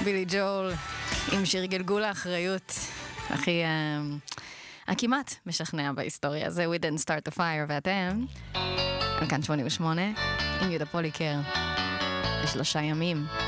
בילי ג'ול עם שיר גלגול האחריות הכמעט משכנע בהיסטוריה. זה We Didn't Start the Fire, ואתם כאן 88 עם יהודה פוליקר ב3 ימים.